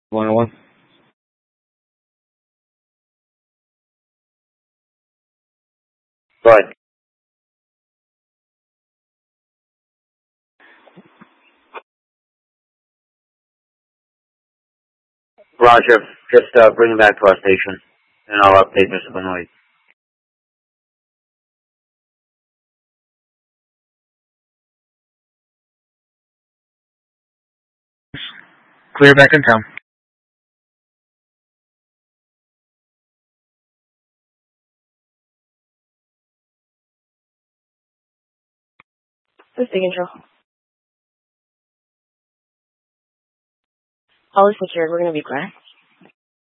101. Go ahead. Roger, just bring him back to our station, and I'll update Mr. Benoit. Clear back in town. This is control. All is secured. We're going to be quiet.